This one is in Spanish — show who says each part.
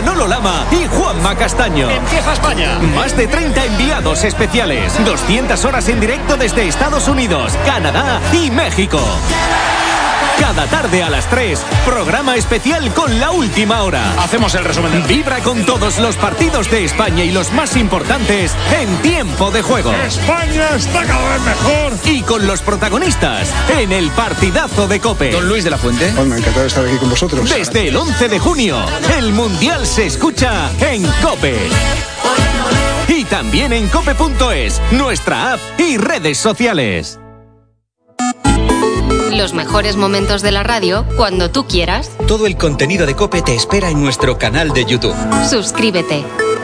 Speaker 1: Manolo Lama y Juanma Castaño.
Speaker 2: Empieza España.
Speaker 1: Más de 30 enviados especiales. 200 horas en directo desde Estados Unidos, Canadá y México. Cada tarde a las 3, programa especial con La Última Hora.
Speaker 2: Hacemos el resumen.
Speaker 1: Vibra con todos los partidos de España y los más importantes en tiempo de juego.
Speaker 3: España está cada vez mejor.
Speaker 1: Y con los protagonistas en el partidazo de COPE.
Speaker 2: Don Luis de la Fuente.
Speaker 3: Pues me ha encantado estar aquí con vosotros.
Speaker 1: Desde el 11 de junio, el Mundial se escucha en COPE. Y también en cope.es, nuestra app y redes sociales.
Speaker 4: Los mejores momentos de la radio cuando tú quieras.
Speaker 5: Todo el contenido de COPE te espera en nuestro canal de YouTube.
Speaker 4: Suscríbete.